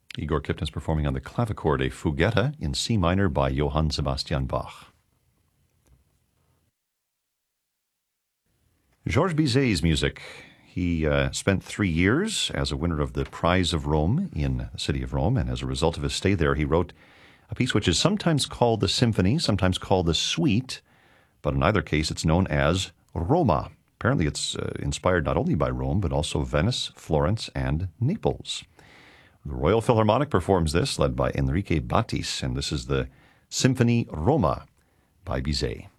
Igor Kipnis performing on the clavichord a Fugetta in C minor by Johann Sebastian Bach. Georges Bizet's music. He spent 3 years as a winner of the Prize of Rome in the city of Rome, and as a result of his stay there, he wrote a piece which is sometimes called the symphony, sometimes called the suite, but in either case it's known as Roma. Apparently it's inspired not only by Rome, but also Venice, Florence, and Naples. The Royal Philharmonic performs this, led by Enrique Batis, and this is the Symphony Roma by Bizet.